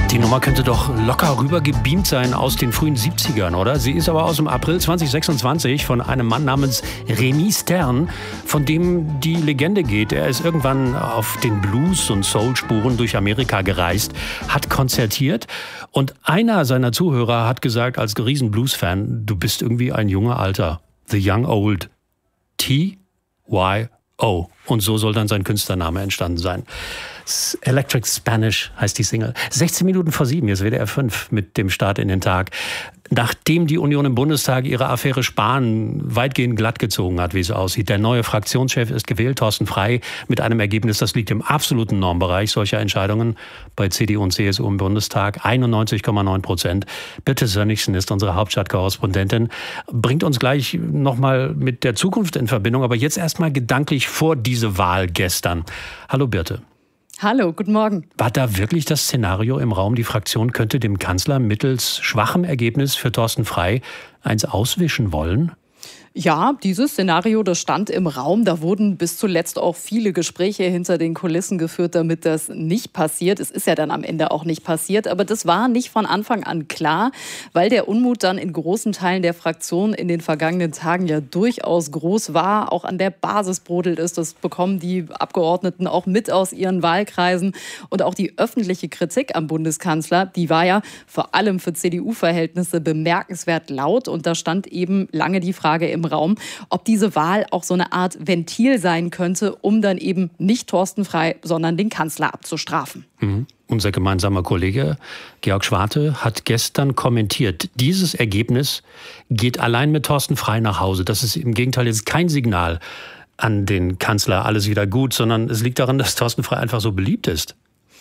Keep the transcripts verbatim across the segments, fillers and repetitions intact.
Die Nummer könnte doch locker rüber gebeamt sein aus den frühen siebzigern, oder? Sie ist aber aus dem April zweitausendsechsundzwanzig von einem Mann namens Remy Stern, von dem die Legende geht. Er ist irgendwann auf den Blues- und Soul-Spuren durch Amerika gereist, hat konzertiert und einer seiner Zuhörer hat gesagt, als Riesen-Blues-Fan, du bist irgendwie ein junger Alter. The Young Old. T Y O. Und so soll dann sein Künstlername entstanden sein. Electric Spanish heißt die Single. sechzehn Minuten vor sieben, jetzt W D R fünf mit dem Start in den Tag. Nachdem die Union im Bundestag ihre Affäre Spahn weitgehend glattgezogen hat, wie es aussieht. Der neue Fraktionschef ist gewählt, Thorsten Frey, mit einem Ergebnis, das liegt im absoluten Normbereich solcher Entscheidungen bei C D U und C S U im Bundestag. einundneunzig Komma neun Prozent. Birte Sönnigsen ist unsere Hauptstadtkorrespondentin. Bringt uns gleich nochmal mit der Zukunft in Verbindung, aber jetzt erstmal gedanklich vor diese Wahl gestern. Hallo Birte. Hallo, guten Morgen. War da wirklich das Szenario im Raum, die Fraktion könnte dem Kanzler mittels schwachem Ergebnis für Thorsten Frey eins auswischen wollen? Ja, dieses Szenario, das stand im Raum. Da wurden bis zuletzt auch viele Gespräche hinter den Kulissen geführt, damit das nicht passiert. Es ist ja dann am Ende auch nicht passiert. Aber das war nicht von Anfang an klar, weil der Unmut dann in großen Teilen der Fraktion in den vergangenen Tagen ja durchaus groß war. Auch an der Basis brodelt es. Das bekommen die Abgeordneten auch mit aus ihren Wahlkreisen. Und auch die öffentliche Kritik am Bundeskanzler, die war ja vor allem für C D U-Verhältnisse bemerkenswert laut. Und da stand eben lange die Frage im Raum, ob diese Wahl auch so eine Art Ventil sein könnte, um dann eben nicht Thorsten Frey, sondern den Kanzler abzustrafen. Mhm. Unser gemeinsamer Kollege Georg Schwarte hat gestern kommentiert, dieses Ergebnis geht allein mit Thorsten Frey nach Hause. Das ist im Gegenteil jetzt kein Signal an den Kanzler, alles wieder gut, sondern es liegt daran, dass Thorsten Frey einfach so beliebt ist.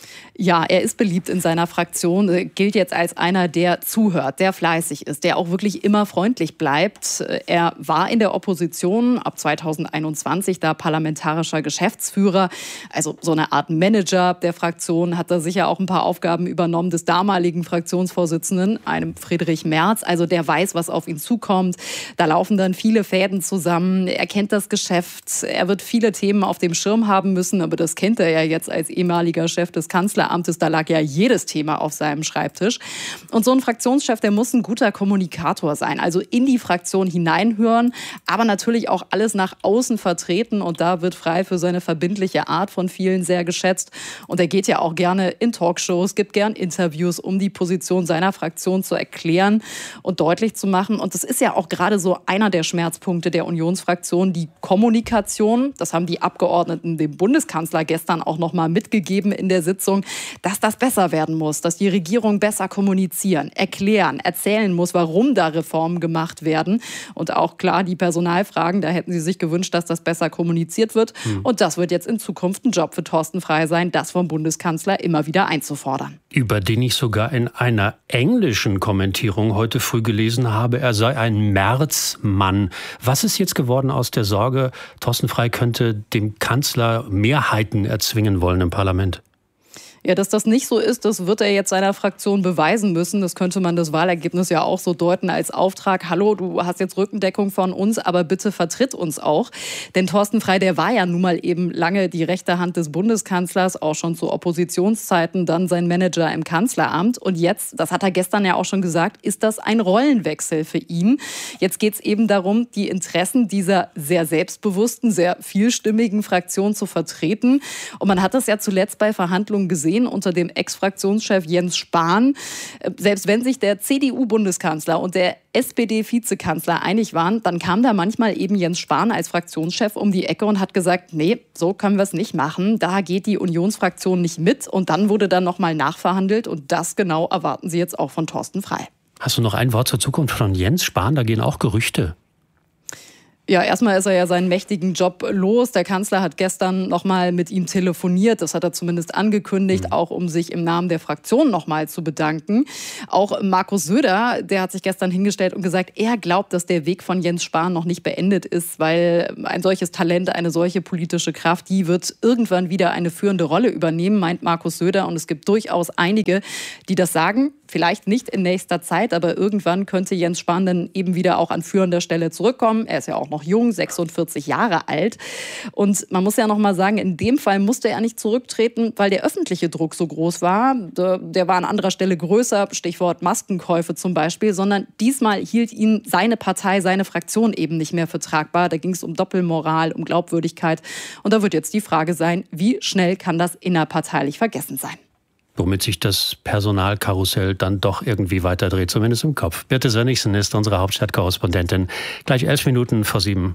Ja, er ist beliebt in seiner Fraktion, gilt jetzt als einer, der zuhört, der fleißig ist, der auch wirklich immer freundlich bleibt. Er war in der Opposition, ab zweitausendeinundzwanzig da parlamentarischer Geschäftsführer, also so eine Art Manager der Fraktion, hat da sicher auch ein paar Aufgaben übernommen des damaligen Fraktionsvorsitzenden, einem Friedrich Merz. Also der weiß, was auf ihn zukommt. Da laufen dann viele Fäden zusammen. Er kennt das Geschäft. Er wird viele Themen auf dem Schirm haben müssen, aber das kennt er ja jetzt als ehemaliger Chef des Kanzleramtes. Da lag ja jedes Thema auf seinem Schreibtisch. Und so ein Fraktionschef, der muss ein guter Kommunikator sein. Also in die Fraktion hineinhören, aber natürlich auch alles nach außen vertreten. Und da wird Frey für seine verbindliche Art von vielen sehr geschätzt. Und er geht ja auch gerne in Talkshows, gibt gern Interviews, um die Position seiner Fraktion zu erklären und deutlich zu machen. Und das ist ja auch gerade so einer der Schmerzpunkte der Unionsfraktion, die Kommunikation. Das haben die Abgeordneten dem Bundeskanzler gestern auch noch mal mitgegeben in der Sitzung, dass das besser werden muss, dass die Regierung besser kommunizieren, erklären, erzählen muss, warum da Reformen gemacht werden. Und auch klar, die Personalfragen, da hätten sie sich gewünscht, dass das besser kommuniziert wird. Hm. Und das wird jetzt in Zukunft ein Job für Thorsten Frey sein, das vom Bundeskanzler immer wieder einzufordern. Über den ich sogar in einer englischen Kommentierung heute früh gelesen habe, er sei ein Märzmann. Was ist jetzt geworden aus der Sorge, Thorsten Frey könnte dem Kanzler Mehrheiten erzwingen wollen im Parlament? Ja, dass das nicht so ist, das wird er jetzt seiner Fraktion beweisen müssen. Das könnte man das Wahlergebnis ja auch so deuten als Auftrag. Hallo, du hast jetzt Rückendeckung von uns, aber bitte vertritt uns auch. Denn Thorsten Frey, der war ja nun mal eben lange die rechte Hand des Bundeskanzlers, auch schon zu Oppositionszeiten, dann sein Manager im Kanzleramt. Und jetzt, das hat er gestern ja auch schon gesagt, ist das ein Rollenwechsel für ihn. Jetzt geht es eben darum, die Interessen dieser sehr selbstbewussten, sehr vielstimmigen Fraktion zu vertreten. Und man hat das ja zuletzt bei Verhandlungen gesehen, unter dem Ex-Fraktionschef Jens Spahn. Selbst wenn sich der C D U-Bundeskanzler und der S P D-Vizekanzler einig waren, dann kam da manchmal eben Jens Spahn als Fraktionschef um die Ecke und hat gesagt, nee, so können wir es nicht machen. Da geht die Unionsfraktion nicht mit. Und dann wurde dann nochmal nachverhandelt. Und das genau erwarten Sie jetzt auch von Thorsten Frey. Hast du noch ein Wort zur Zukunft von Jens Spahn? Da gehen auch Gerüchte. Ja, erstmal ist er ja seinen mächtigen Job los. Der Kanzler hat gestern noch mal mit ihm telefoniert. Das hat er zumindest angekündigt, mhm. auch um sich im Namen der Fraktion noch mal zu bedanken. Auch Markus Söder, der hat sich gestern hingestellt und gesagt, er glaubt, dass der Weg von Jens Spahn noch nicht beendet ist, weil ein solches Talent, eine solche politische Kraft, die wird irgendwann wieder eine führende Rolle übernehmen, meint Markus Söder. Und es gibt durchaus einige, die das sagen. Vielleicht nicht in nächster Zeit, aber irgendwann könnte Jens Spahn dann eben wieder auch an führender Stelle zurückkommen. Er ist ja auch noch jung, sechsundvierzig Jahre alt. Und man muss ja noch mal sagen, in dem Fall musste er nicht zurücktreten, weil der öffentliche Druck so groß war. Der war an anderer Stelle größer, Stichwort Maskenkäufe zum Beispiel, sondern diesmal hielt ihn seine Partei, seine Fraktion eben nicht mehr für tragbar. Da ging es um Doppelmoral, um Glaubwürdigkeit. Und da wird jetzt die Frage sein, wie schnell kann das innerparteilich vergessen sein? Womit sich das Personalkarussell dann doch irgendwie weiterdreht, zumindest im Kopf. Birte Sönnigsen ist unsere Hauptstadtkorrespondentin. Gleich elf Minuten vor sieben.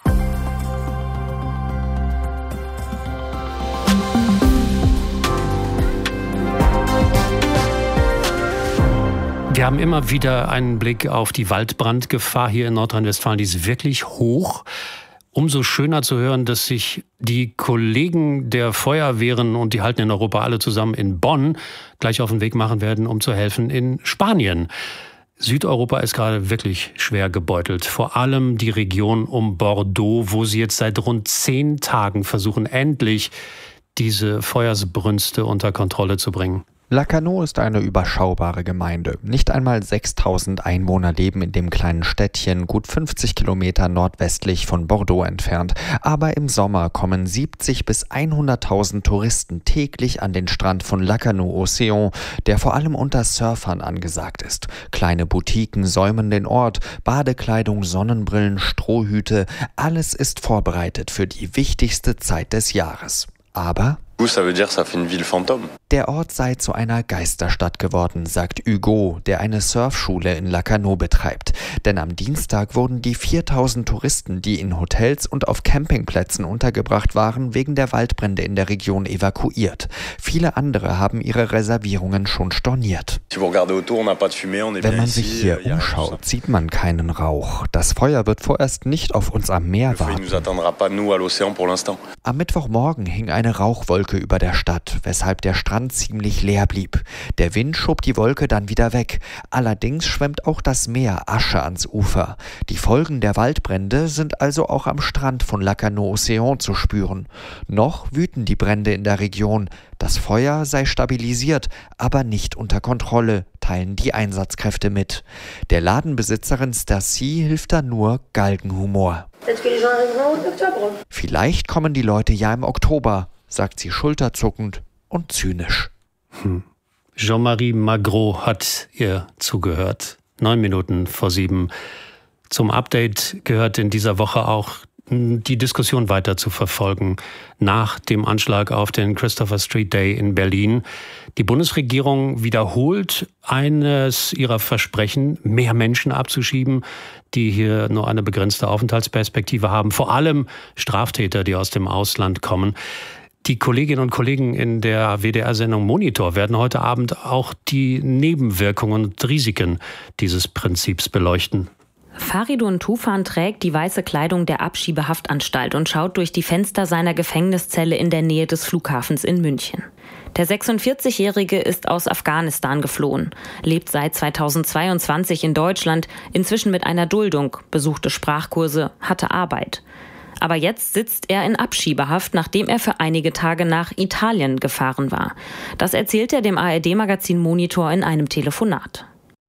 Wir haben immer wieder einen Blick auf die Waldbrandgefahr hier in Nordrhein-Westfalen. Die ist wirklich hoch. Umso schöner zu hören, dass sich die Kollegen der Feuerwehren, und die halten in Europa alle zusammen, in Bonn gleich auf den Weg machen werden, um zu helfen in Spanien. Südeuropa ist gerade wirklich schwer gebeutelt. Vor allem die Region um Bordeaux, wo sie jetzt seit rund zehn Tagen versuchen, endlich diese Feuersbrünste unter Kontrolle zu bringen. Lacanau ist eine überschaubare Gemeinde. Nicht einmal sechstausend Einwohner leben in dem kleinen Städtchen, gut fünfzig Kilometer nordwestlich von Bordeaux entfernt. Aber im Sommer kommen siebzig bis hunderttausend Touristen täglich an den Strand von Lacanau-Océan, der vor allem unter Surfern angesagt ist. Kleine Boutiquen säumen den Ort, Badekleidung, Sonnenbrillen, Strohhüte, alles ist vorbereitet für die wichtigste Zeit des Jahres. Aber der Ort sei zu einer Geisterstadt geworden, sagt Hugo, der eine Surfschule in Lacanau betreibt. Denn am Dienstag wurden die viertausend Touristen, die in Hotels und auf Campingplätzen untergebracht waren, wegen der Waldbrände in der Region evakuiert. Viele andere haben ihre Reservierungen schon storniert. Wenn man sich hier umschaut, sieht man keinen Rauch. Das Feuer wird vorerst nicht auf uns am Meer warten. Am Mittwochmorgen hing eine Rauchwolke über der Stadt, weshalb der Strand ziemlich leer blieb. Der Wind schob die Wolke dann wieder weg. Allerdings schwemmt auch das Meer Asche ans Ufer. Die Folgen der Waldbrände sind also auch am Strand von Lacanau-Océan zu spüren. Noch wüten die Brände in der Region. Das Feuer sei stabilisiert, aber nicht unter Kontrolle, teilen die Einsatzkräfte mit. Der Ladenbesitzerin Stacy hilft da nur Galgenhumor. Vielleicht kommen die Leute ja im Oktober, sagt sie schulterzuckend und zynisch. Hm. Jean-Marie Magro hat ihr zugehört. Neun Minuten vor sieben. Zum Update gehört in dieser Woche auch die Diskussion weiter zu verfolgen nach dem Anschlag auf den Christopher Street Day in Berlin. Die Bundesregierung wiederholt eines ihrer Versprechen, mehr Menschen abzuschieben, die hier nur eine begrenzte Aufenthaltsperspektive haben, vor allem Straftäter, die aus dem Ausland kommen. Die Kolleginnen und Kollegen in der W D R-Sendung Monitor werden heute Abend auch die Nebenwirkungen und Risiken dieses Prinzips beleuchten. Faridun Tufan trägt die weiße Kleidung der Abschiebehaftanstalt und schaut durch die Fenster seiner Gefängniszelle in der Nähe des Flughafens in München. Der sechsundvierzigjährige ist aus Afghanistan geflohen, lebt seit zweitausendzweiundzwanzig in Deutschland, inzwischen mit einer Duldung, besuchte Sprachkurse, hatte Arbeit. Aber jetzt sitzt er in Abschiebehaft, nachdem er für einige Tage nach Italien gefahren war. Das erzählt er dem A R D-Magazin Monitor in einem Telefonat.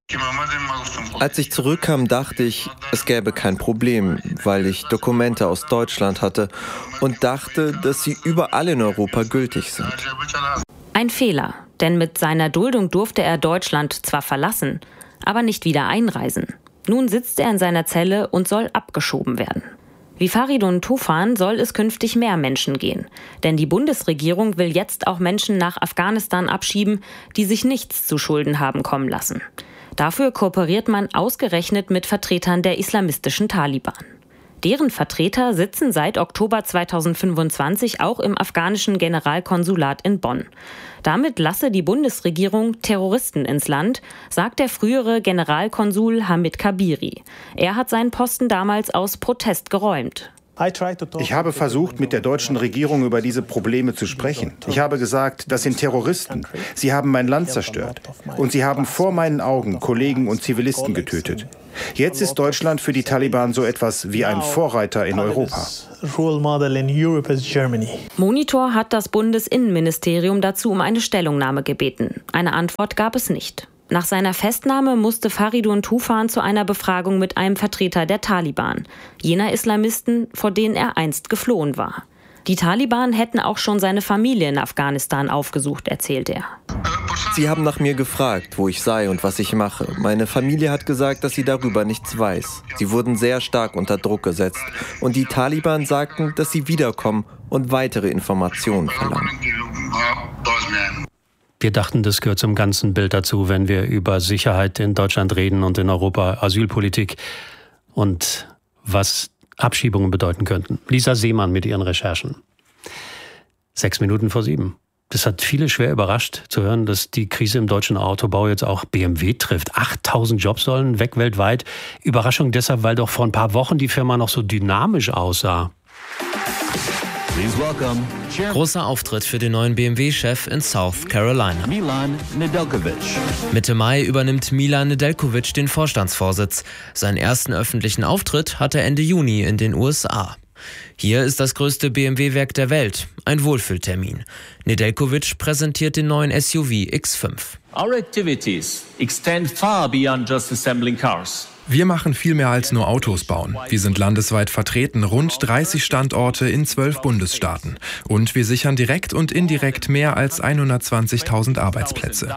Als ich zurückkam, dachte ich, es gäbe kein Problem, weil ich Dokumente aus Deutschland hatte und dachte, dass sie überall in Europa gültig sind. Ein Fehler, denn mit seiner Duldung durfte er Deutschland zwar verlassen, aber nicht wieder einreisen. Nun sitzt er in seiner Zelle und soll abgeschoben werden. Wie Faridun Tufan soll es künftig mehr Menschen gehen. Denn die Bundesregierung will jetzt auch Menschen nach Afghanistan abschieben, die sich nichts zu Schulden haben kommen lassen. Dafür kooperiert man ausgerechnet mit Vertretern der islamistischen Taliban. Deren Vertreter sitzen seit Oktober zweitausendfünfundzwanzig auch im afghanischen Generalkonsulat in Bonn. Damit lasse die Bundesregierung Terroristen ins Land, sagt der frühere Generalkonsul Hamid Kabiri. Er hat seinen Posten damals aus Protest geräumt. Ich habe versucht, mit der deutschen Regierung über diese Probleme zu sprechen. Ich habe gesagt, das sind Terroristen. Sie haben mein Land zerstört. Und sie haben vor meinen Augen Kollegen und Zivilisten getötet. Jetzt ist Deutschland für die Taliban so etwas wie ein Vorreiter in Europa. Monitor hat das Bundesinnenministerium dazu um eine Stellungnahme gebeten. Eine Antwort gab es nicht. Nach seiner Festnahme musste Faridun Tufan zu einer Befragung mit einem Vertreter der Taliban, jener Islamisten, vor denen er einst geflohen war. Die Taliban hätten auch schon seine Familie in Afghanistan aufgesucht, erzählt er. Sie haben nach mir gefragt, wo ich sei und was ich mache. Meine Familie hat gesagt, dass sie darüber nichts weiß. Sie wurden sehr stark unter Druck gesetzt. Und die Taliban sagten, dass sie wiederkommen und weitere Informationen verlangen. Wir dachten, das gehört zum ganzen Bild dazu, wenn wir über Sicherheit in Deutschland reden und in Europa Asylpolitik und was Abschiebungen bedeuten könnten. Lisa Seemann mit ihren Recherchen. Sechs Minuten vor sieben. Das hat viele schwer überrascht zu hören, dass die Krise im deutschen Autobau jetzt auch B M W trifft. achttausend Jobs sollen weg weltweit. Überraschung deshalb, weil doch vor ein paar Wochen die Firma noch so dynamisch aussah. Großer Auftritt für den neuen B M W-Chef in South Carolina. Milan Nedeljkovic. Mitte Mai übernimmt Milan Nedeljkovic den Vorstandsvorsitz. Seinen ersten öffentlichen Auftritt hat er Ende Juni in den U S A. Hier ist das größte B M W-Werk der Welt, ein Wohlfühltermin. Nedeljkovic präsentiert den neuen S U V X fünf. Our activities extend far beyond just assembling cars. Wir machen viel mehr als nur Autos bauen. Wir sind landesweit vertreten, rund dreißig Standorte in zwölf Bundesstaaten. Und wir sichern direkt und indirekt mehr als hundertzwanzigtausend Arbeitsplätze.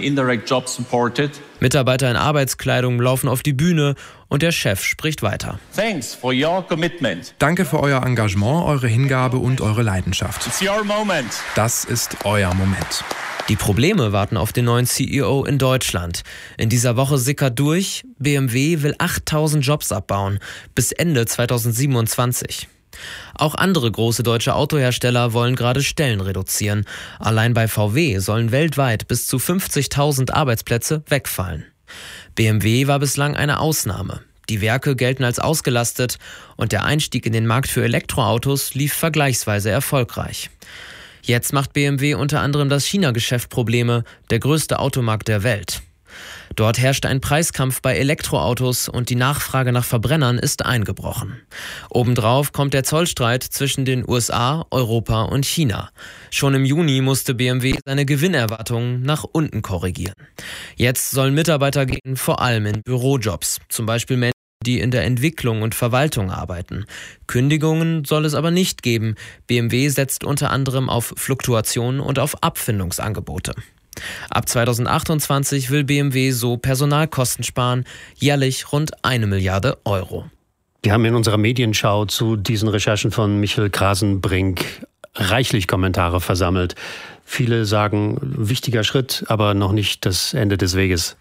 Mitarbeiter in Arbeitskleidung laufen auf die Bühne und der Chef spricht weiter. Thanks for your commitment. Danke für euer Engagement, eure Hingabe und eure Leidenschaft. It's your moment. Das ist euer Moment. Die Probleme warten auf den neuen C E O in Deutschland. In dieser Woche sickert durch, B M W will achttausend Jobs abbauen, bis Ende zweitausendsiebenundzwanzig. Auch andere große deutsche Autohersteller wollen gerade Stellen reduzieren. Allein bei V W sollen weltweit bis zu fünfzigtausend Arbeitsplätze wegfallen. B M W war bislang eine Ausnahme. Die Werke gelten als ausgelastet und der Einstieg in den Markt für Elektroautos lief vergleichsweise erfolgreich. Jetzt macht B M W unter anderem das China-Geschäft Probleme, der größte Automarkt der Welt. Dort herrscht ein Preiskampf bei Elektroautos und die Nachfrage nach Verbrennern ist eingebrochen. Obendrauf kommt der Zollstreit zwischen den U S A, Europa und China. Schon im Juni musste B M W seine Gewinnerwartungen nach unten korrigieren. Jetzt sollen Mitarbeiter gehen, vor allem in Bürojobs, zum Beispiel Menschen, die in der Entwicklung und Verwaltung arbeiten. Kündigungen soll es aber nicht geben. B M W setzt unter anderem auf Fluktuation und auf Abfindungsangebote. Ab zweitausendachtundzwanzig will B M W so Personalkosten sparen, jährlich rund eine Milliarde Euro. Wir haben in unserer Medienschau zu diesen Recherchen von Michael Krasenbrink reichlich Kommentare versammelt. Viele sagen, wichtiger Schritt, aber noch nicht das Ende des Weges.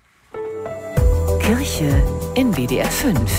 Kirche in W D R fünf.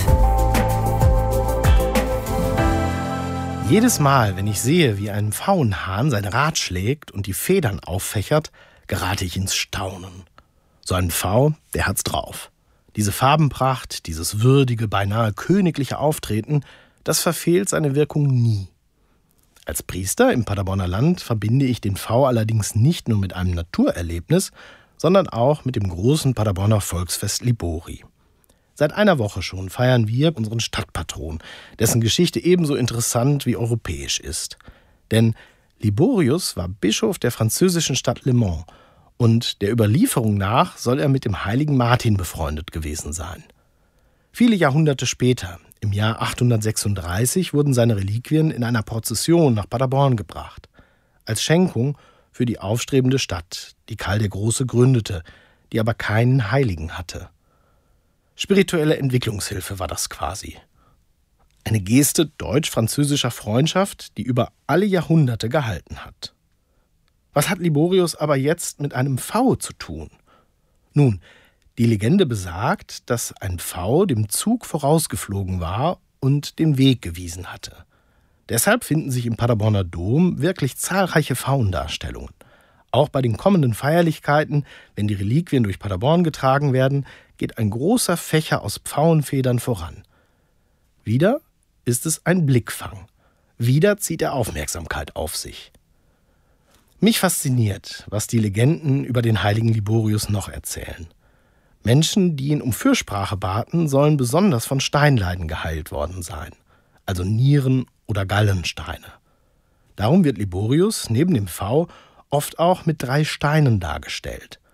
Jedes Mal, wenn ich sehe, wie ein Pfauenhahn sein Rad schlägt und die Federn auffächert, gerate ich ins Staunen. So ein Pfau, der hat's drauf. Diese Farbenpracht, dieses würdige, beinahe königliche Auftreten, das verfehlt seine Wirkung nie. Als Priester im Paderborner Land verbinde ich den Pfau allerdings nicht nur mit einem Naturerlebnis, sondern auch mit dem großen Paderborner Volksfest Libori. Seit einer Woche schon feiern wir unseren Stadtpatron, dessen Geschichte ebenso interessant wie europäisch ist. Denn Liborius war Bischof der französischen Stadt Le Mans und der Überlieferung nach soll er mit dem heiligen Martin befreundet gewesen sein. Viele Jahrhunderte später, im Jahr achthundertsechsunddreißig, wurden seine Reliquien in einer Prozession nach Paderborn gebracht, als Schenkung für die aufstrebende Stadt, die Karl der Große gründete, die aber keinen Heiligen hatte. Spirituelle Entwicklungshilfe war das quasi. Eine Geste deutsch-französischer Freundschaft, die über alle Jahrhunderte gehalten hat. Was hat Liborius aber jetzt mit einem Pfau zu tun? Nun, die Legende besagt, dass ein Pfau dem Zug vorausgeflogen war und den Weg gewiesen hatte. Deshalb finden sich im Paderborner Dom wirklich zahlreiche Pfauendarstellungen. Auch bei den kommenden Feierlichkeiten, wenn die Reliquien durch Paderborn getragen werden, geht ein großer Fächer aus Pfauenfedern voran. Wieder ist es ein Blickfang. Wieder zieht er Aufmerksamkeit auf sich. Mich fasziniert, was die Legenden über den heiligen Liborius noch erzählen. Menschen, die ihn um Fürsprache baten, sollen besonders von Steinleiden geheilt worden sein, also Nieren- oder Gallensteine. Darum wird Liborius neben dem Pfau oft auch mit drei Steinen dargestellt.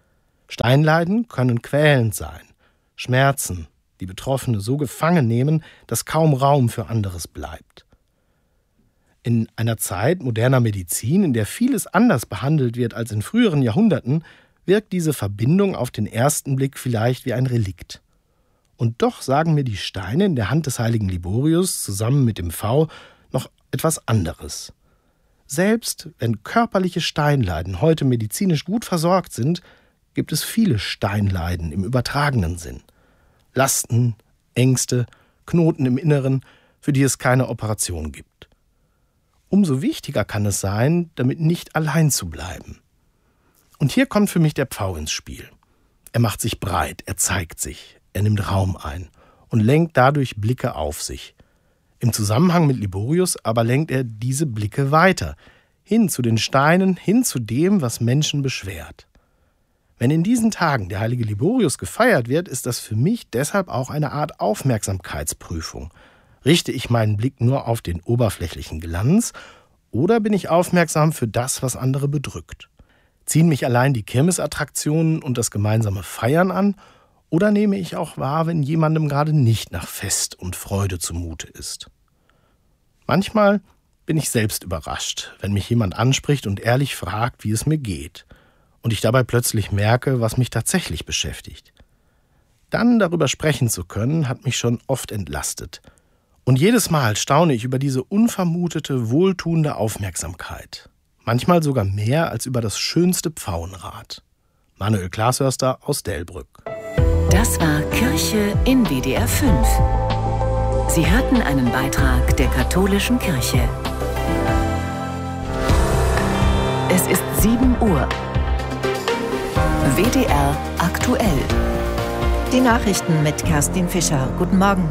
Steinleiden können quälend sein. Schmerzen, die Betroffene so gefangen nehmen, dass kaum Raum für anderes bleibt. In einer Zeit moderner Medizin, in der vieles anders behandelt wird als in früheren Jahrhunderten, wirkt diese Verbindung auf den ersten Blick vielleicht wie ein Relikt. Und doch sagen mir die Steine in der Hand des heiligen Liborius zusammen mit dem V noch etwas anderes. Selbst wenn körperliche Steinleiden heute medizinisch gut versorgt sind, gibt es viele Steinleiden im übertragenen Sinn. Lasten, Ängste, Knoten im Inneren, für die es keine Operation gibt. Umso wichtiger kann es sein, damit nicht allein zu bleiben. Und hier kommt für mich der Pfau ins Spiel. Er macht sich breit, er zeigt sich, er nimmt Raum ein und lenkt dadurch Blicke auf sich. Im Zusammenhang mit Liborius aber lenkt er diese Blicke weiter, hin zu den Steinen, hin zu dem, was Menschen beschwert. Wenn in diesen Tagen der heilige Liborius gefeiert wird, ist das für mich deshalb auch eine Art Aufmerksamkeitsprüfung. Richte ich meinen Blick nur auf den oberflächlichen Glanz oder bin ich aufmerksam für das, was andere bedrückt? Ziehen mich allein die Kirmesattraktionen und das gemeinsame Feiern an oder nehme ich auch wahr, wenn jemandem gerade nicht nach Fest und Freude zumute ist? Manchmal bin ich selbst überrascht, wenn mich jemand anspricht und ehrlich fragt, wie es mir geht, und ich dabei plötzlich merke, was mich tatsächlich beschäftigt. Dann darüber sprechen zu können, hat mich schon oft entlastet. Und jedes Mal staune ich über diese unvermutete, wohltuende Aufmerksamkeit. Manchmal sogar mehr als über das schönste Pfauenrad. Manuel Glashörster aus Delbrück. Das war Kirche in W D R fünf. Sie hörten einen Beitrag der katholischen Kirche. Es ist sieben Uhr. W D R aktuell. Die Nachrichten mit Kerstin Fischer. Guten Morgen.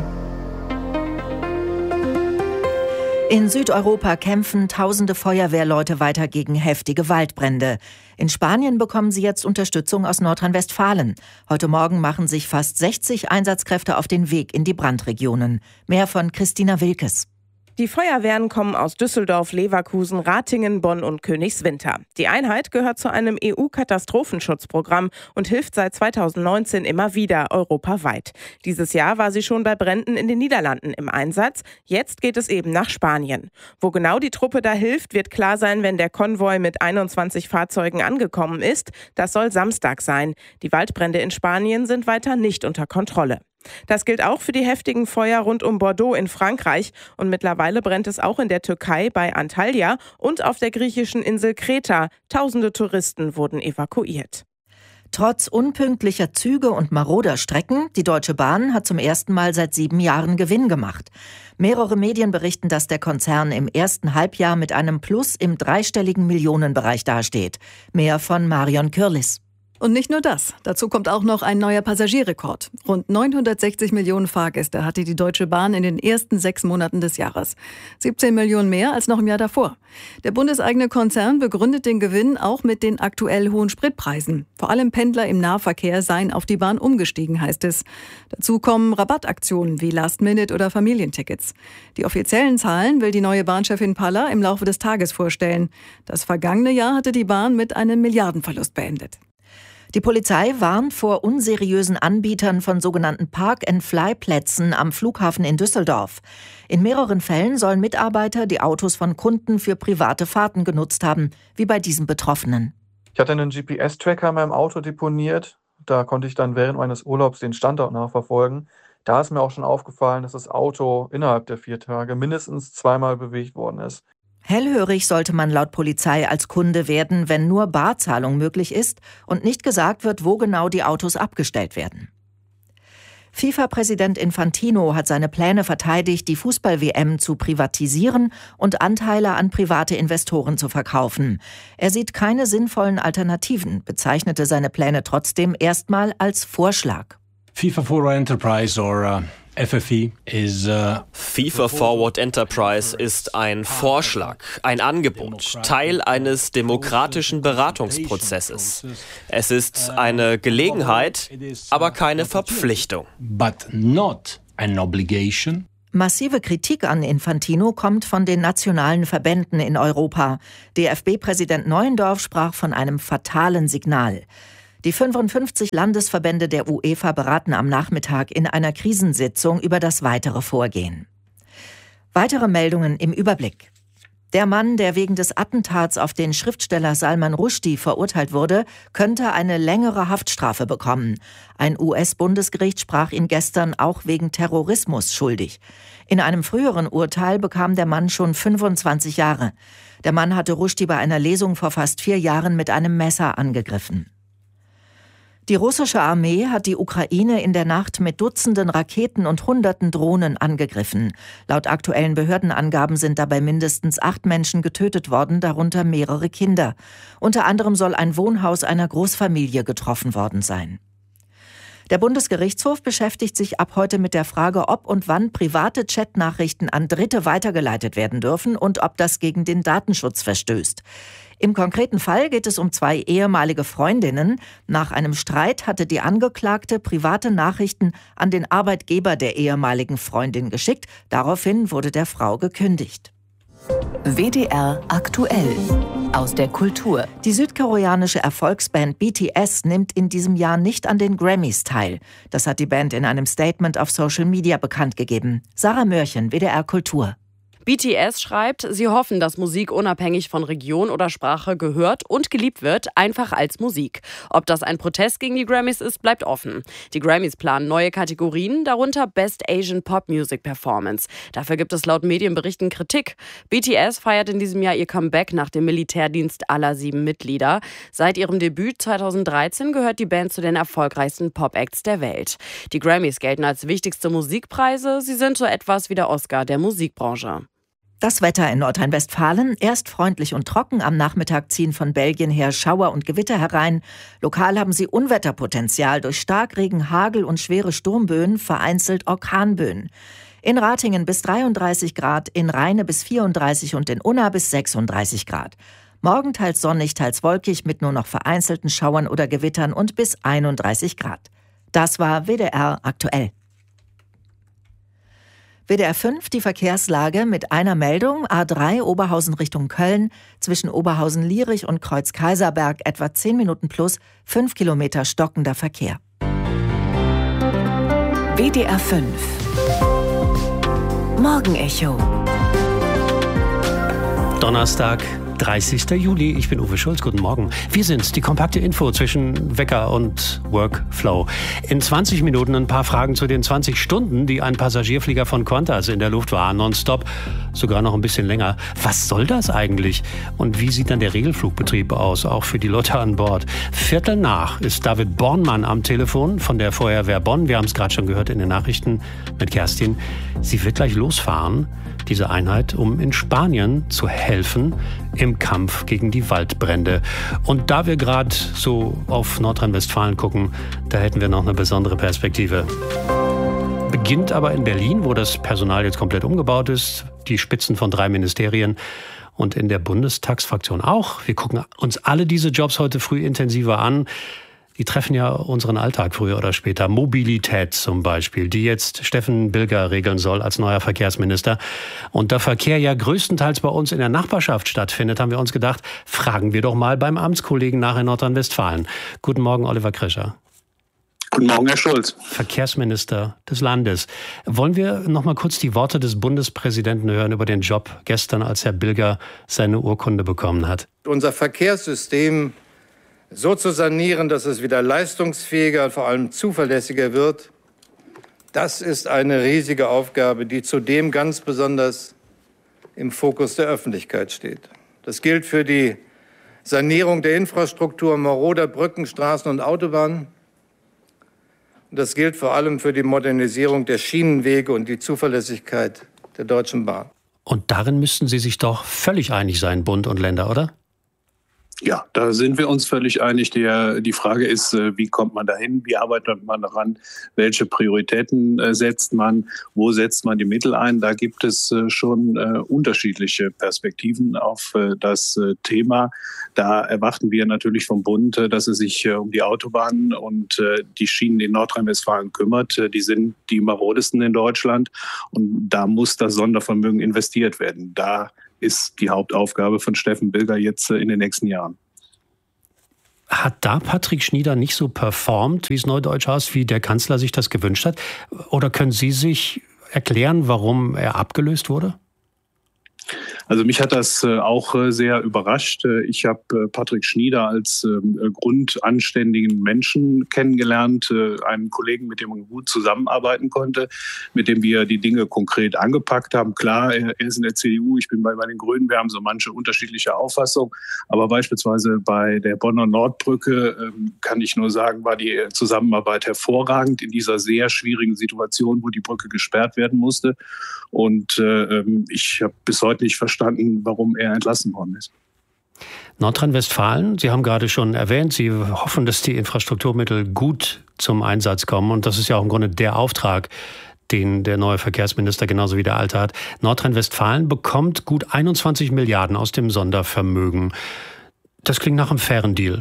In Südeuropa kämpfen tausende Feuerwehrleute weiter gegen heftige Waldbrände. In Spanien bekommen sie jetzt Unterstützung aus Nordrhein-Westfalen. Heute Morgen machen sich fast sechzig Einsatzkräfte auf den Weg in die Brandregionen. Mehr von Christina Wilkes. Die Feuerwehren kommen aus Düsseldorf, Leverkusen, Ratingen, Bonn und Königswinter. Die Einheit gehört zu einem E U-Katastrophenschutzprogramm und hilft seit zweitausendneunzehn immer wieder europaweit. Dieses Jahr war sie schon bei Bränden in den Niederlanden im Einsatz. Jetzt geht es eben nach Spanien. Wo genau die Truppe da hilft, wird klar sein, wenn der Konvoi mit einundzwanzig Fahrzeugen angekommen ist. Das soll Samstag sein. Die Waldbrände in Spanien sind weiter nicht unter Kontrolle. Das gilt auch für die heftigen Feuer rund um Bordeaux in Frankreich. Und mittlerweile brennt es auch in der Türkei bei Antalya und auf der griechischen Insel Kreta. Tausende Touristen wurden evakuiert. Trotz unpünktlicher Züge und maroder Strecken, die Deutsche Bahn hat zum ersten Mal seit sieben Jahren Gewinn gemacht. Mehrere Medien berichten, dass der Konzern im ersten Halbjahr mit einem Plus im dreistelligen Millionenbereich dasteht. Mehr von Marion Kürlis. Und nicht nur das. Dazu kommt auch noch ein neuer Passagierrekord. Rund neunhundertsechzig Millionen Fahrgäste hatte die Deutsche Bahn in den ersten sechs Monaten des Jahres. siebzehn Millionen mehr als noch im Jahr davor. Der bundeseigene Konzern begründet den Gewinn auch mit den aktuell hohen Spritpreisen. Vor allem Pendler im Nahverkehr seien auf die Bahn umgestiegen, heißt es. Dazu kommen Rabattaktionen wie Last-Minute- oder Familientickets. Die offiziellen Zahlen will die neue Bahnchefin Palla im Laufe des Tages vorstellen. Das vergangene Jahr hatte die Bahn mit einem Milliardenverlust beendet. Die Polizei warnt vor unseriösen Anbietern von sogenannten Park-and-Fly-Plätzen am Flughafen in Düsseldorf. In mehreren Fällen sollen Mitarbeiter die Autos von Kunden für private Fahrten genutzt haben, wie bei diesem Betroffenen. Ich hatte einen G P S-Tracker in meinem Auto deponiert. Da konnte ich dann während meines Urlaubs den Standort nachverfolgen. Da ist mir auch schon aufgefallen, dass das Auto innerhalb der vier Tage mindestens zweimal bewegt worden ist. Hellhörig sollte man laut Polizei als Kunde werden, wenn nur Barzahlung möglich ist und nicht gesagt wird, wo genau die Autos abgestellt werden. FIFA-Präsident Infantino hat seine Pläne verteidigt, die Fußball-W M zu privatisieren und Anteile an private Investoren zu verkaufen. Er sieht keine sinnvollen Alternativen, bezeichnete seine Pläne trotzdem erstmal als Vorschlag. FIFA Forward Enterprise or uh F F E is, uh FIFA Forward Enterprise ist ein Vorschlag, ein Angebot, Teil eines demokratischen Beratungsprozesses. Es ist eine Gelegenheit, aber keine Verpflichtung. But not an obligation. Massive Kritik an Infantino kommt von den nationalen Verbänden in Europa. D F B-Präsident Neuendorf sprach von einem fatalen Signal. Die fünfundfünfzig Landesverbände der UEFA beraten am Nachmittag in einer Krisensitzung über das weitere Vorgehen. Weitere Meldungen im Überblick. Der Mann, der wegen des Attentats auf den Schriftsteller Salman Rushdie verurteilt wurde, könnte eine längere Haftstrafe bekommen. Ein U S-Bundesgericht sprach ihn gestern auch wegen Terrorismus schuldig. In einem früheren Urteil bekam der Mann schon fünfundzwanzig Jahre. Der Mann hatte Rushdie bei einer Lesung vor fast vier Jahren mit einem Messer angegriffen. Die russische Armee hat die Ukraine in der Nacht mit Dutzenden Raketen und Hunderten Drohnen angegriffen. Laut aktuellen Behördenangaben sind dabei mindestens acht Menschen getötet worden, darunter mehrere Kinder. Unter anderem soll ein Wohnhaus einer Großfamilie getroffen worden sein. Der Bundesgerichtshof beschäftigt sich ab heute mit der Frage, ob und wann private Chatnachrichten an Dritte weitergeleitet werden dürfen und ob das gegen den Datenschutz verstößt. Im konkreten Fall geht es um zwei ehemalige Freundinnen. Nach einem Streit hatte die Angeklagte private Nachrichten an den Arbeitgeber der ehemaligen Freundin geschickt. Daraufhin wurde der Frau gekündigt. W D R aktuell aus der Kultur. Die südkoreanische Erfolgsband B T S nimmt in diesem Jahr nicht an den Grammys teil. Das hat die Band in einem Statement auf Social Media bekannt gegeben. Sarah Mörchen, W D R Kultur. B T S schreibt, sie hoffen, dass Musik unabhängig von Region oder Sprache gehört und geliebt wird, einfach als Musik. Ob das ein Protest gegen die Grammys ist, bleibt offen. Die Grammys planen neue Kategorien, darunter Best Asian Pop Music Performance. Dafür gibt es laut Medienberichten Kritik. B T S feiert in diesem Jahr ihr Comeback nach dem Militärdienst aller sieben Mitglieder. Seit ihrem Debüt zweitausenddreizehn gehört die Band zu den erfolgreichsten Pop-Acts der Welt. Die Grammys gelten als wichtigste Musikpreise. Sie sind so etwas wie der Oscar der Musikbranche. Das Wetter in Nordrhein-Westfalen, erst freundlich und trocken, am Nachmittag ziehen von Belgien her Schauer und Gewitter herein. Lokal haben sie Unwetterpotenzial durch Starkregen, Hagel und schwere Sturmböen, vereinzelt Orkanböen. In Ratingen bis dreiunddreißig Grad, in Rheine bis vierunddreißig und in Unna bis sechsunddreißig Grad. Morgen teils sonnig, teils wolkig mit nur noch vereinzelten Schauern oder Gewittern und bis einunddreißig Grad. Das war W D R aktuell. W D R fünf, die Verkehrslage mit einer Meldung. A drei Oberhausen Richtung Köln, zwischen Oberhausen-Lierich und Kreuz-Kaiserberg etwa zehn Minuten plus, fünf Kilometer stockender Verkehr. W D R fünf Morgenecho. Donnerstag, dreißigster Juli. Ich bin Uwe Schulz. Guten Morgen. Wir sind's, die kompakte Info zwischen Wecker und Workflow. In zwanzig Minuten ein paar Fragen zu den zwanzig Stunden, die ein Passagierflieger von Qantas in der Luft war, nonstop, sogar noch ein bisschen länger. Was soll das eigentlich? Und wie sieht dann der Regelflugbetrieb aus, auch für die Leute an Bord? Viertel nach ist David Bornmann am Telefon von der Feuerwehr Bonn. Wir haben es gerade schon gehört in den Nachrichten mit Kerstin. Sie wird gleich losfahren, diese Einheit, um in Spanien zu helfen im Kampf gegen die Waldbrände. Und da wir gerade so auf Nordrhein-Westfalen gucken, da hätten wir noch eine besondere Perspektive. Beginnt aber in Berlin, wo das Personal jetzt komplett umgebaut ist, die Spitzen von drei Ministerien und in der Bundestagsfraktion auch. Wir gucken uns alle diese Jobs heute früh intensiver an. Die treffen ja unseren Alltag früher oder später. Mobilität zum Beispiel, die jetzt Steffen Bilger regeln soll als neuer Verkehrsminister. Und da Verkehr ja größtenteils bei uns in der Nachbarschaft stattfindet, haben wir uns gedacht, fragen wir doch mal beim Amtskollegen nach in Nordrhein-Westfalen. Guten Morgen, Oliver Krischer. Guten Morgen, Herr Schulz. Verkehrsminister des Landes. Wollen wir noch mal kurz die Worte des Bundespräsidenten hören über den Job gestern, als Herr Bilger seine Urkunde bekommen hat? Unser Verkehrssystem so zu sanieren, dass es wieder leistungsfähiger und vor allem zuverlässiger wird, das ist eine riesige Aufgabe, die zudem ganz besonders im Fokus der Öffentlichkeit steht. Das gilt für die Sanierung der Infrastruktur maroder Brücken, Straßen und Autobahnen. Und das gilt vor allem für die Modernisierung der Schienenwege und die Zuverlässigkeit der Deutschen Bahn. Und darin müssten Sie sich doch völlig einig sein, Bund und Länder, oder? Ja, da sind wir uns völlig einig. Die, die Frage ist, wie kommt man dahin? Wie arbeitet man daran? Welche Prioritäten setzt man? Wo setzt man die Mittel ein? Da gibt es schon unterschiedliche Perspektiven auf das Thema. Da erwarten wir natürlich vom Bund, dass es sich um die Autobahnen und die Schienen in Nordrhein-Westfalen kümmert. Die sind die marodesten in Deutschland und da muss das Sondervermögen investiert werden. Da ist die Hauptaufgabe von Steffen Bilger jetzt in den nächsten Jahren. Hat da Patrick Schnieder nicht so performt, wie es neudeutsch heißt, wie der Kanzler sich das gewünscht hat? Oder können Sie sich erklären, warum er abgelöst wurde? Also mich hat das auch sehr überrascht. Ich habe Patrick Schnieder als grundanständigen Menschen kennengelernt, einen Kollegen, mit dem man gut zusammenarbeiten konnte, mit dem wir die Dinge konkret angepackt haben. Klar, er ist in der C D U, ich bin bei, bei den Grünen, wir haben so manche unterschiedliche Auffassungen, aber beispielsweise bei der Bonner Nordbrücke kann ich nur sagen, war die Zusammenarbeit hervorragend in dieser sehr schwierigen Situation, wo die Brücke gesperrt werden musste. Und äh, ich habe bis heute nicht verstanden, warum er entlassen worden ist. Nordrhein-Westfalen, Sie haben gerade schon erwähnt, Sie hoffen, dass die Infrastrukturmittel gut zum Einsatz kommen. Und das ist ja auch im Grunde der Auftrag, den der neue Verkehrsminister genauso wie der alte hat. Nordrhein-Westfalen bekommt gut einundzwanzig Milliarden aus dem Sondervermögen. Das klingt nach einem fairen Deal.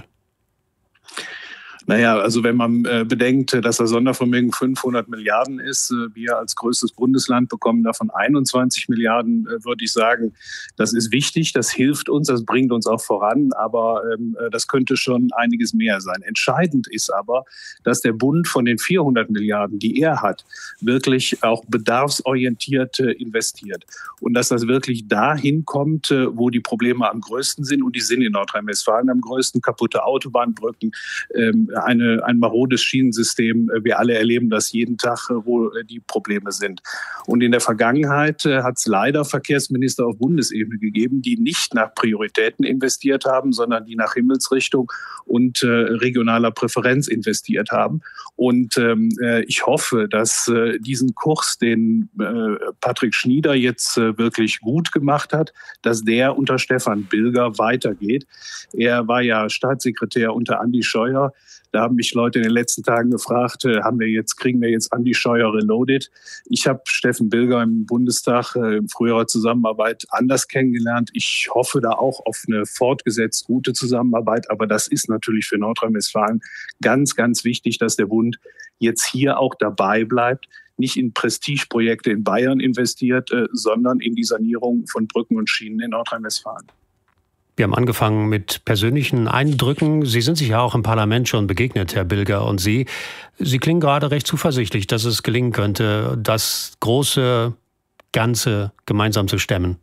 Naja, also wenn man äh, bedenkt, dass das Sondervermögen fünfhundert Milliarden ist, äh, wir als größtes Bundesland bekommen davon einundzwanzig Milliarden, äh, würde ich sagen, das ist wichtig, das hilft uns, das bringt uns auch voran, aber ähm, das könnte schon einiges mehr sein. Entscheidend ist aber, dass der Bund von den vierhundert Milliarden, die er hat, wirklich auch bedarfsorientiert äh, investiert und dass das wirklich dahin kommt, äh, wo die Probleme am größten sind, und die sind in Nordrhein-Westfalen am größten: kaputte Autobahnbrücken, ähm, Eine, ein marodes Schienensystem. Wir alle erleben das jeden Tag, wo die Probleme sind. Und in der Vergangenheit hat es leider Verkehrsminister auf Bundesebene gegeben, die nicht nach Prioritäten investiert haben, sondern die nach Himmelsrichtung und äh, regionaler Präferenz investiert haben. Und ähm, ich hoffe, dass äh, diesen Kurs, den äh, Patrick Schnieder jetzt äh, wirklich gut gemacht hat, dass der unter Stefan Bilger weitergeht. Er war ja Staatssekretär unter Andi Scheuer. Da haben mich Leute in den letzten Tagen gefragt, äh, haben wir jetzt, kriegen wir jetzt Andi Scheuer reloaded? Ich habe Steffen Bilger im Bundestag äh, in früherer Zusammenarbeit anders kennengelernt. Ich hoffe da auch auf eine fortgesetzt gute Zusammenarbeit. Aber das ist natürlich für Nordrhein-Westfalen ganz, ganz wichtig, dass der Bund jetzt hier auch dabei bleibt, nicht in Prestigeprojekte in Bayern investiert, äh, sondern in die Sanierung von Brücken und Schienen in Nordrhein-Westfalen. Wir haben angefangen mit persönlichen Eindrücken. Sie sind sich ja auch im Parlament schon begegnet, Herr Bilger, und Sie. Sie klingen gerade recht zuversichtlich, dass es gelingen könnte, das große Ganze gemeinsam zu stemmen.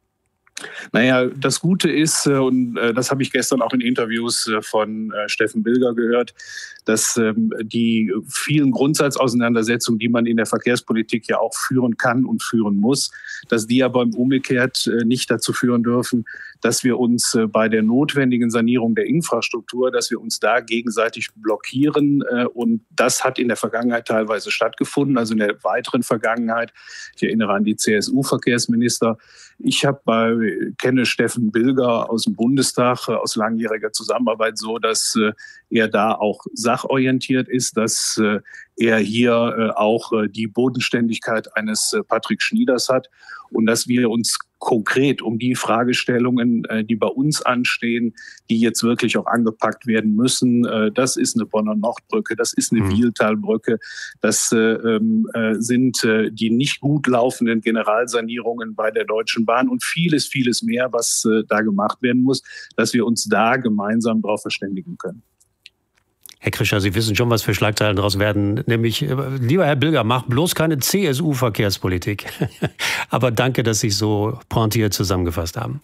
Naja, das Gute ist, und das habe ich gestern auch in Interviews von Steffen Bilger gehört, dass die vielen Grundsatzauseinandersetzungen, die man in der Verkehrspolitik ja auch führen kann und führen muss, dass die aber umgekehrt nicht dazu führen dürfen, dass wir uns bei der notwendigen Sanierung der Infrastruktur, dass wir uns da gegenseitig blockieren. Und das hat in der Vergangenheit teilweise stattgefunden, also in der weiteren Vergangenheit. Ich erinnere an die C S U-Verkehrsminister. Ich habe bei, kenne Steffen Bilger aus dem Bundestag aus langjähriger Zusammenarbeit so, dass er da auch sachorientiert ist, dass er hier auch die Bodenständigkeit eines Patrick Schnieders hat und dass wir uns konkret um die Fragestellungen, die bei uns anstehen, die jetzt wirklich auch angepackt werden müssen. Das ist eine Bonner Nordbrücke, das ist eine mhm. Wiehltalbrücke, das äh, sind äh, die nicht gut laufenden Generalsanierungen bei der Deutschen Bahn und vieles, vieles mehr, was äh, da gemacht werden muss, dass wir uns da gemeinsam darauf verständigen können. Herr Krischer, Sie wissen schon, was für Schlagzeilen daraus werden. Nämlich, lieber Herr Bilger, macht bloß keine C S U-Verkehrspolitik. Aber danke, dass Sie es so pointiert zusammengefasst haben.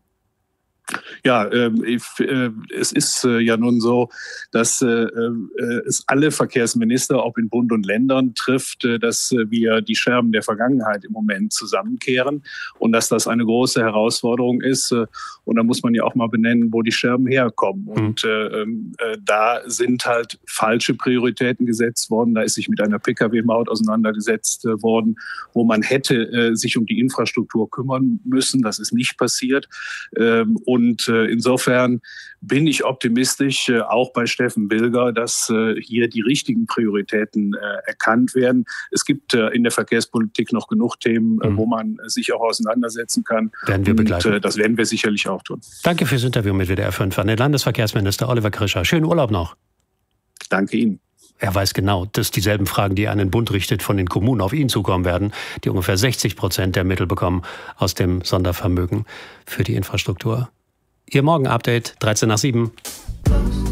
Ja, äh, äh, es ist äh, ja nun so, dass äh, äh, es alle Verkehrsminister, ob in Bund und Ländern, trifft, äh, dass äh, wir die Scherben der Vergangenheit im Moment zusammenkehren und dass das eine große Herausforderung ist. Äh, und da muss man ja auch mal benennen, wo die Scherben herkommen. Mhm. Und äh, äh, da sind halt falsche Prioritäten gesetzt worden. Da ist sich mit einer Pkw-Maut auseinandergesetzt äh, worden, wo man hätte äh, sich um die Infrastruktur kümmern müssen. Das ist nicht passiert. Ähm, und insofern bin ich optimistisch, auch bei Steffen Bilger, dass hier die richtigen Prioritäten erkannt werden. Es gibt in der Verkehrspolitik noch genug Themen, mhm. wo man sich auch auseinandersetzen kann. Werden wir begleiten. Und das werden wir sicherlich auch tun. Danke fürs Interview mit W D R fünf an den Landesverkehrsminister Oliver Krischer. Schönen Urlaub noch. Danke Ihnen. Er weiß genau, dass dieselben Fragen, die er an den Bund richtet, von den Kommunen auf ihn zukommen werden, die ungefähr sechzig Prozent der Mittel bekommen aus dem Sondervermögen für die Infrastruktur. Ihr Morgen-Update, dreizehn nach sieben.